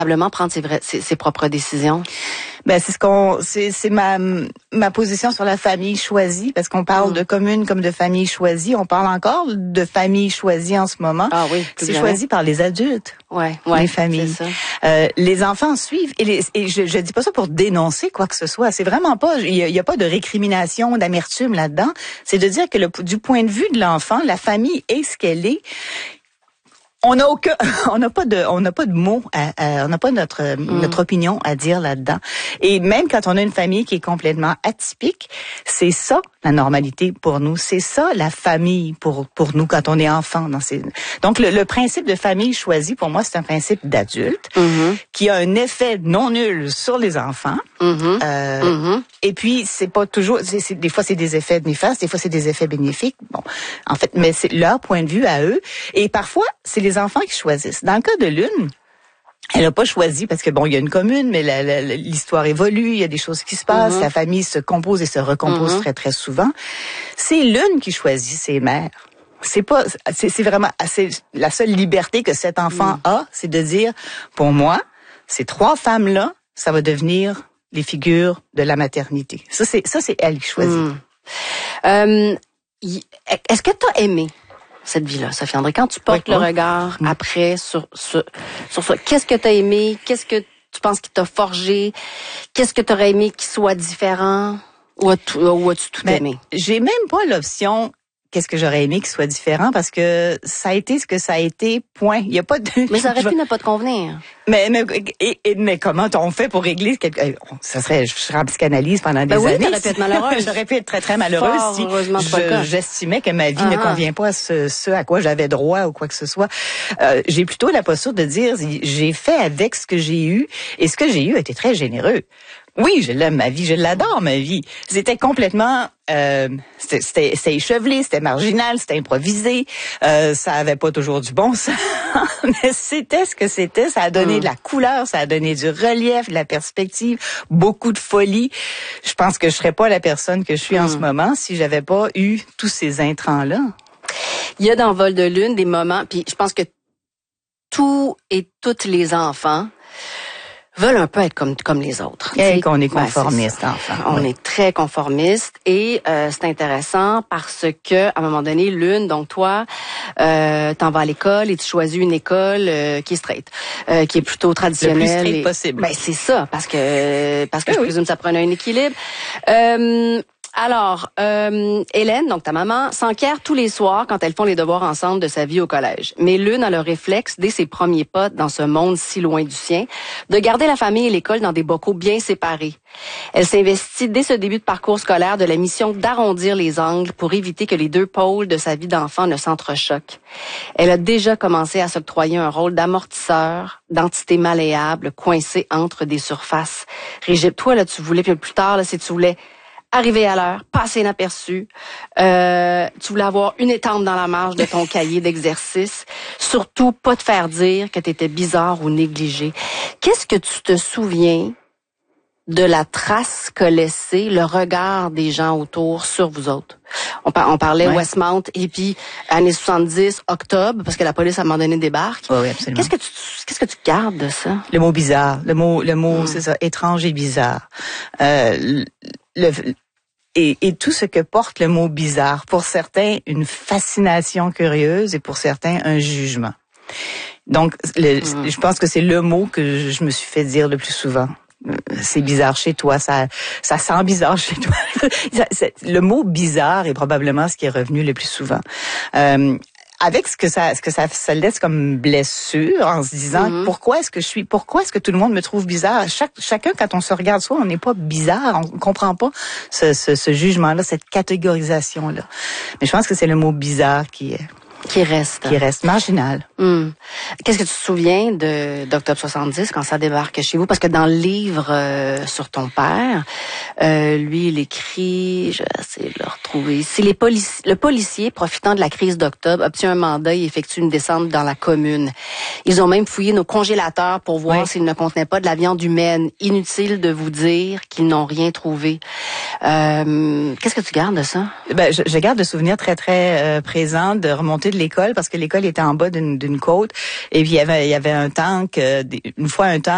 prendre ses propres décisions? Ben c'est ma position sur la famille choisie, parce qu'on parle de commune comme de famille choisie. On parle encore de famille choisie en ce moment. Ah oui, c'est choisi par les adultes. Ouais, les familles. C'est ça. Les enfants suivent et je dis pas ça pour dénoncer quoi que ce soit. C'est vraiment pas. Il y a pas de récrimination, d'amertume là-dedans. C'est de dire que du point de vue de l'enfant, la famille est ce qu'elle est. On n'a pas de mots, on n'a pas notre opinion à dire là-dedans. Et même quand on a une famille qui est complètement atypique, c'est ça la normalité pour nous. C'est ça la famille pour nous quand on est enfant. Donc le principe de famille choisie pour moi c'est un principe d'adulte qui a un effet non nul sur les enfants. Et puis c'est pas toujours, des fois c'est des effets néfastes, des fois c'est des effets bénéfiques. Bon, en fait, mais c'est leur point de vue à eux. Et parfois c'est les enfants qui choisissent. Dans le cas de Lune, elle n'a pas choisi parce que bon, il y a une commune, mais l'histoire évolue, il y a des choses qui se passent, la famille se compose et se recompose très très souvent. C'est Lune qui choisit ses mères. C'est vraiment la seule liberté que cet enfant a, c'est de dire pour moi, ces trois femmes-là, ça va devenir les figures de la maternité. Ça c'est elle qui choisit. Est-ce que tu as aimé cette vie-là, Sophie André? Quand tu portes le regard après sur ça, qu'est-ce que tu as aimé? Qu'est-ce que tu penses qui t'a forgé? Qu'est-ce que tu aurais aimé qu'il soit différent? Ou as-tu tout aimé? J'ai même pas l'option qu'est-ce que j'aurais aimé qu'il soit différent parce que ça a été ce que ça a été, point. Il y a pas de... Mais ça aurait pu ne pas te convenir. Mais comment on fait pour régler ça serait, je serais en psychanalyse pendant des années. T'aurais pu être malheureuse. J'aurais pu être très, très malheureuse si j'estimais que ma vie ne convient pas à ce à quoi j'avais droit ou quoi que ce soit. J'ai plutôt la posture de dire, j'ai fait avec ce que j'ai eu et ce que j'ai eu a été très généreux. Oui, je l'aime ma vie, je l'adore ma vie. C'était complètement, c'était échevelé, c'était marginal, c'était improvisé. Ça avait pas toujours du bon sens, mais c'était ce que c'était. Ça a donné de la couleur, ça a donné du relief, de la perspective, beaucoup de folie. Je pense que je serais pas la personne que je suis en ce moment si j'avais pas eu tous ces intrants-là. Il y a dans Vol de Lune des moments, puis je pense que tous et toutes les enfants veulent un peu être comme les autres. Et qu'on est conformiste, enfin. On est très conformiste et c'est intéressant parce que à un moment donné, Lune, donc toi, t'en vas à l'école et tu choisis une école qui est straight, qui est plutôt traditionnelle. Le plus straight possible. Ben c'est ça, parce que je présume que ça prenait un équilibre. Alors, Hélène, donc ta maman, s'enquiert tous les soirs quand elles font les devoirs ensemble de sa vie au collège. Mais Lune a le réflexe, dès ses premiers pas dans ce monde si loin du sien, de garder la famille et l'école dans des bocaux bien séparés. Elle s'investit dès ce début de parcours scolaire de la mission d'arrondir les angles pour éviter que les deux pôles de sa vie d'enfant ne s'entrechoquent. Elle a déjà commencé à s'octroyer un rôle d'amortisseur, d'entité malléable, coincée entre des surfaces rigides. Toi, là, tu voulais, puis plus tard, là, si tu voulais arriver à l'heure, passer inaperçu. Tu voulais avoir une étampe dans la marge de ton cahier d'exercice. Surtout, pas te faire dire que tu étais bizarre ou négligé. Qu'est-ce que tu te souviens de la trace qu'a laissé le regard des gens autour sur vous autres? On parlait Westmount et puis années 70, octobre, parce que la police à un moment donné débarque. Oui, absolument. Qu'est-ce que tu gardes de ça? Le mot bizarre. Le mot, c'est ça, étrange et bizarre. Et tout ce que porte le mot bizarre, pour certains une fascination curieuse et pour certains un jugement. Donc je pense que c'est le mot que je me suis fait dire le plus souvent. C'est bizarre chez toi, ça sent bizarre chez toi. Le mot bizarre est probablement ce qui est revenu le plus souvent. Avec ce que ça laisse comme blessure en se disant pourquoi est-ce que tout le monde me trouve bizarre? Chacun, quand on se regarde soi, on n'est pas bizarre, on comprend pas ce jugement-là, cette catégorisation-là. Mais je pense que c'est le mot bizarre qui reste marginal. Qu'est-ce que tu te souviens d'Octobre 70 quand ça débarque chez vous? Parce que dans le livre sur ton père, lui, il écrit, je vais essayer de le retrouver ici, le policier, profitant de la crise d'octobre, obtient un mandat et effectue une descente dans la commune. Ils ont même fouillé nos congélateurs pour voir s'ils ne contenaient pas de la viande humaine. Inutile de vous dire qu'ils n'ont rien trouvé. Qu'est-ce que tu gardes de ça? Ben, je garde de souvenirs très, très présents de remonter de l'école parce que l'école était en bas d'une côte et puis il y avait un tank, une fois un tank